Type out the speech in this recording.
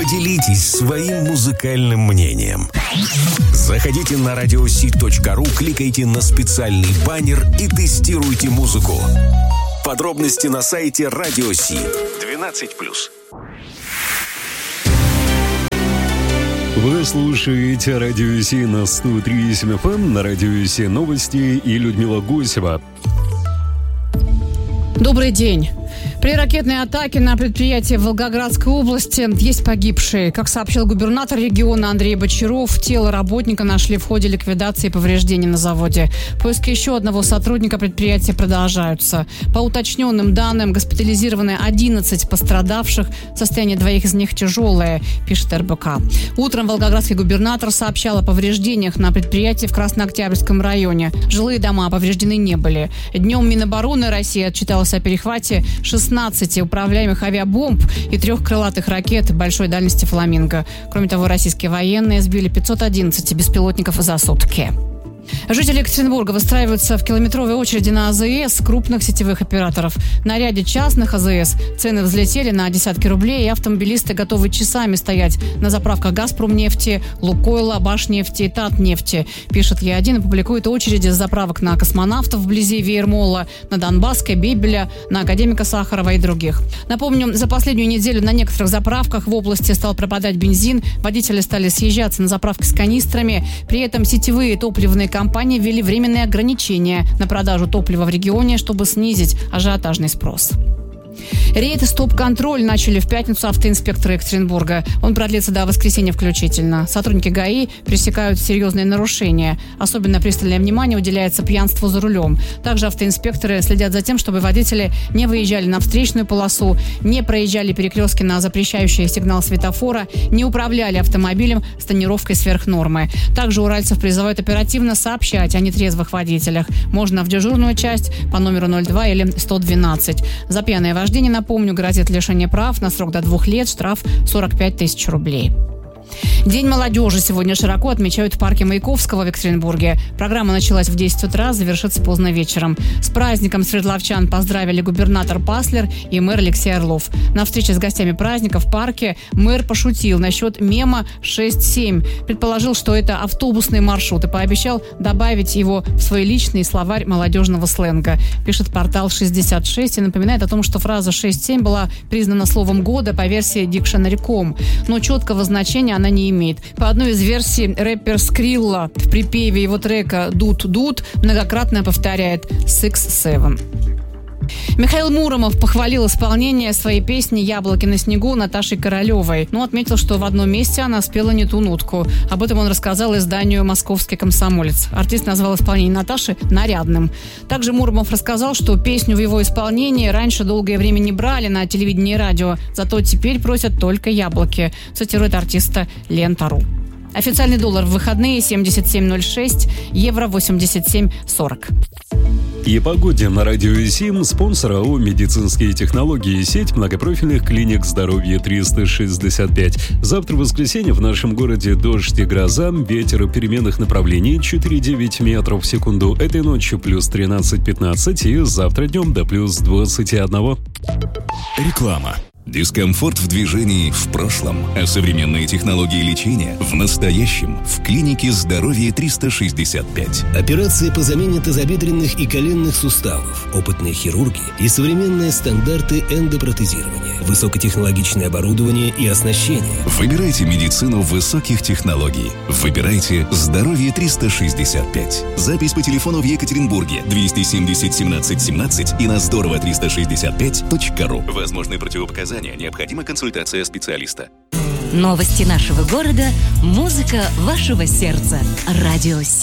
Поделитесь своим музыкальным мнением. Заходите на radiosee.ru, кликайте на специальный баннер и тестируйте музыку. Подробности на сайте Radio Sea. 12+. Вы слушаете Радио Си на 103.7 FM, на Радио Си новости и Людмила Гусева. Добрый день. При ракетной атаке на предприятие в Волгоградской области есть погибшие. Как сообщил губернатор региона Андрей Бочаров, тело работника нашли в ходе ликвидации повреждений на заводе. Поиски еще одного сотрудника предприятия продолжаются. По уточненным данным, госпитализированы 11 пострадавших. Состояние двоих из них тяжелое, пишет РБК. Утром волгоградский губернатор сообщал о повреждениях на предприятии в Краснооктябрьском районе. Жилые дома повреждены не были. Днем Минобороны России отчиталось о перехвате 16 управляемых авиабомб и 3 крылатых ракет большой дальности «Фламинго». Кроме того, российские военные сбили 511 беспилотников за сутки. Жители Екатеринбурга выстраиваются в километровой очереди на АЗС крупных сетевых операторов. На ряде частных АЗС цены взлетели на десятки рублей, и автомобилисты готовы часами стоять на заправках «Газпромнефти», «Лукойла», «Башнефти» и «Татнефти», пишет Е1 и публикует очереди с заправок на «Космонавтов» вблизи Веермолла, на Донбасской, Бебеля, на Академика Сахарова и других. Напомню, за последнюю неделю на некоторых заправках в области стал пропадать бензин, водители стали съезжаться на заправки с канистрами, при этом сетевые топливные компании ввели временные ограничения на продажу топлива в регионе, чтобы снизить ажиотажный спрос. Рейд и стоп-контроль начали в пятницу автоинспекторы Екатеринбурга. Он продлится до воскресенья включительно. Сотрудники ГАИ пресекают серьезные нарушения. Особенно пристальное внимание уделяется пьянству за рулем. Также автоинспекторы следят за тем, чтобы водители не выезжали на встречную полосу, не проезжали перекрестки на запрещающий сигнал светофора, не управляли автомобилем с тонировкой сверх нормы. Также уральцев призывают оперативно сообщать о нетрезвых водителях. Можно в дежурную часть по номеру 02 или 112. За пьяное вождение, напомню, грозит лишение прав на срок до 2 лет, штраф 45 тысяч рублей. День молодежи сегодня широко отмечают в парке Маяковского в Екатеринбурге. Программа началась в 10 утра, завершится поздно вечером. С праздником свердловчан поздравили губернатор Паслер и мэр Алексей Орлов. На встрече с гостями праздника в парке мэр пошутил насчет мема 6-7. Предположил, что это автобусный маршрут, и пообещал добавить его в свой личный словарь молодежного сленга. Пишет портал 66 и напоминает о том, что фраза 6-7 была признана словом года по версии Dictionary.com, но четкого значения она не имеет. По одной из версий, рэпер Скрилла в припеве его трека «Дут-дут» многократно повторяет «6-7». Михаил Муромов похвалил исполнение своей песни «Яблоки на снегу» Наташей Королевой, но отметил, что в одном месте она спела не ту нотку. Об этом он рассказал изданию «Московский комсомолец». Артист назвал исполнение Наташи нарядным. Также Муромов рассказал, что песню в его исполнении раньше долгое время не брали на телевидении и радио, зато теперь просят только яблоки, цитирует артиста Лента.ру. Официальный доллар в выходные 77.06, евро 87.40. И погоде на Радио Сим, спонсор АО «Медицинские технологии», сеть многопрофильных клиник здоровья 365. Завтра, в воскресенье, в нашем городе дождь и гроза, ветер переменных направлений 4,9 метров в секунду. Этой ночью плюс 13-15 и завтра днем до плюс 21. Реклама. Дискомфорт в движении в прошлом, а современные технологии лечения в настоящем в клинике здоровья 365. Операции по замене тазобедренных и коленных суставов, опытные хирурги и современные стандарты эндопротезирования, высокотехнологичное оборудование и оснащение. Выбирайте медицину высоких технологий. Выбирайте здоровье 365. Запись по телефону в Екатеринбурге 270 17 17 и на здорово365.ру. Возможны противопоказания. Необходима консультация специалиста. Новости нашего города, музыка вашего сердца. Радио